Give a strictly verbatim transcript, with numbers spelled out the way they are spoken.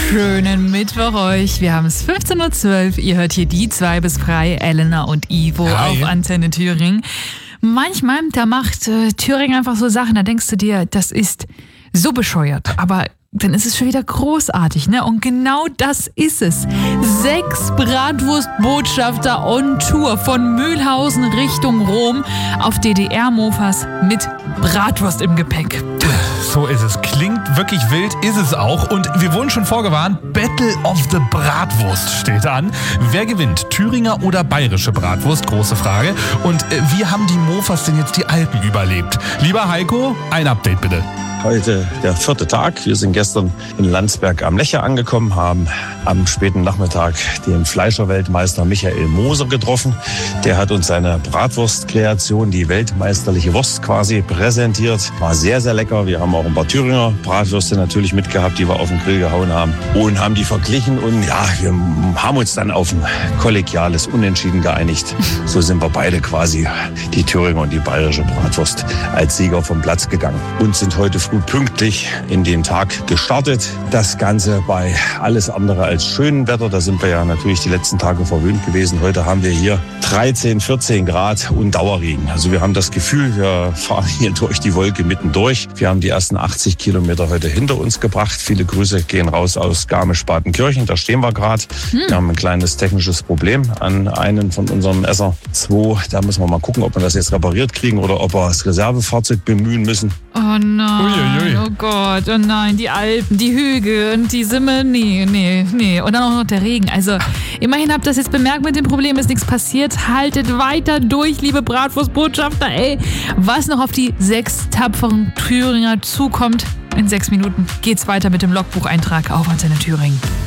Schönen Mittwoch euch. Wir haben es fünfzehn Uhr zwölf. Ihr hört hier die zwei bis frei, Elena und Ivo Hi. auf Antenne Thüringen. Manchmal, da macht äh, Thüringen einfach so Sachen, da denkst du dir, das ist so bescheuert. Aber dann ist es schon wieder großartig, ne? Und genau das ist es. Sechs Bratwurstbotschafter on Tour von Mühlhausen Richtung Rom auf D D R-Mofas mit Bratwurst im Gepäck. So ist es. Klingt wirklich wild, ist es auch. Und wir wurden schon vorgewarnt, Battle of the Bratwurst steht an. Wer gewinnt, Thüringer oder bayerische Bratwurst? Große Frage. Und äh, wie haben die Mofas denn jetzt die Alpen überlebt? Lieber Heiko, ein Update bitte. Heute der vierte Tag. Wir sind gestern in Landsberg am Lecher angekommen, haben am späten Nachmittag den Fleischerweltmeister Michael Moser getroffen. Der hat uns seine Bratwurstkreation, die weltmeisterliche Wurst quasi, präsentiert. War sehr, sehr lecker. Wir haben auch ein paar Thüringer Bratwürste natürlich mitgehabt, die wir auf den Grill gehauen haben und haben die verglichen. Und ja, wir haben uns dann auf ein kollegiales Unentschieden geeinigt. So sind wir beide quasi, die Thüringer und die bayerische Bratwurst, als Sieger vom Platz gegangen und sind heute früh pünktlich in den Tag gestartet. Das Ganze bei alles andere als schönem Wetter. Da sind wir ja natürlich die letzten Tage verwöhnt gewesen. Heute haben wir hier dreizehn, vierzehn Grad und Dauerregen. Also wir haben das Gefühl, wir fahren hier durch die Wolke mittendurch. Wir haben die ersten achtzig Kilometer heute hinter uns gebracht. Viele Grüße gehen raus aus Garmisch-Partenkirchen. Da stehen wir gerade. Hm. Wir haben ein kleines technisches Problem an einen von unseren S R zwei. Da müssen wir mal gucken, ob wir das jetzt repariert kriegen oder ob wir das Reservefahrzeug bemühen müssen. Oh nein, Uiuiui. oh Gott, oh nein, die Alpen, die Hügel und die Simme, nee, nee, nee. Und dann auch noch der Regen. Also immerhin habt ihr das jetzt bemerkt, mit dem Problem ist nichts passiert. Haltet weiter durch, liebe Bratwurstbotschafter, ey. Was noch auf die sechs tapferen Thüringer zukommt, in sechs Minuten geht's weiter mit dem Logbucheintrag auf Antenne Thüringen.